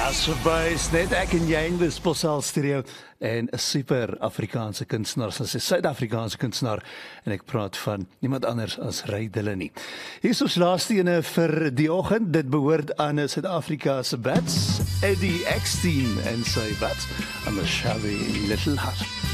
As verwys, net ek en jy in die Bosal studio en 'n super Afrikaanse kunstenaar, sy is Suid-Afrikaanse kunstenaar en ek praat van niemand anders as Ray Dillany. Hier is ons laaste ene vir die oggend. Dit behoort aan Suid-Afrika se Bats, Eddie Eckstein en sy Bats, and the Shabby Little Heart.